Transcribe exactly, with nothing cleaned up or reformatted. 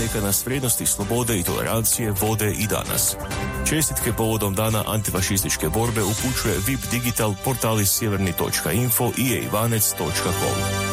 neka nas vrijednosti slobode i tolerancije vode i danas. Čestitke povodom dana antifašističke borbe upućuje V I P Digital, portali sjeverni točka info i e ivanec točka com.